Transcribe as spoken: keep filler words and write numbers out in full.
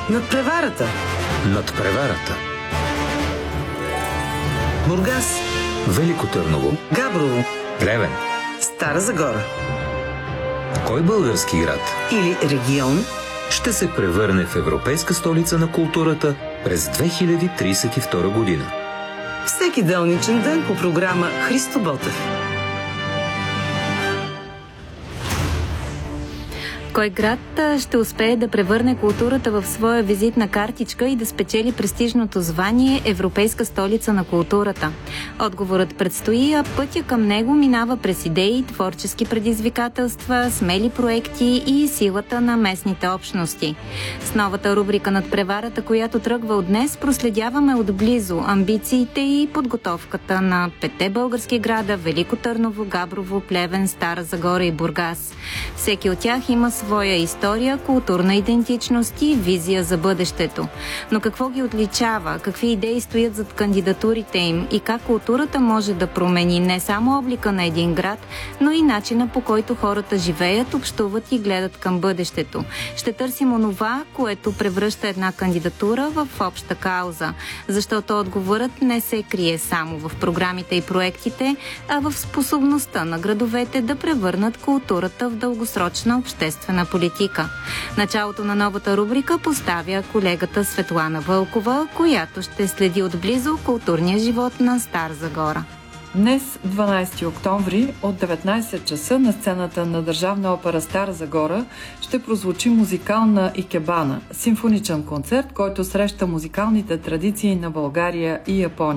Надпреварата. Надпреварата. Бургас. Велико Търново. Габрово. Плевен. Стара Загора. Кой български град Или регион ще се превърне в европейска столица на културата през две хиляди тридесет и втора година? всеки делничен ден по програма Христо Ботев. Кой град ще успее да превърне културата в своя визитна картичка и да спечели престижното звание Европейска столица на културата? Отговорът предстои, а пътя към него минава през идеи, творчески предизвикателства, смели проекти и силата на местните общности. С новата рубрика Надпреварата, която тръгва от днес, проследяваме отблизо амбициите и подготовката на петте български града Велико Търново, Габрово, Плевен, Стара Загора и Бургас. Всеки от тях има своя история, културна идентичност и визия за бъдещето. Но какво ги отличава? Какви идеи стоят зад кандидатурите им? И как културата може да промени не само облика на един град, но и начина, по който хората живеят, общуват и гледат към бъдещето? Ще търсим онова, което превръща една кандидатура в обща кауза. Защото отговорът не се крие само в програмите и проектите, а в способността на градовете да превърнат културата в дългосрочна обществена политика. Началото на новата рубрика поставя колегата Светлана Вълкова, която ще следи отблизо културния живот на Стара Загора. Днес, дванадесети октомври, от деветнадесет часа на сцената на Държавна опера Стара Загора ще прозвучи музикална икебана – симфоничен концерт, който среща музикалните традиции на България и Япония.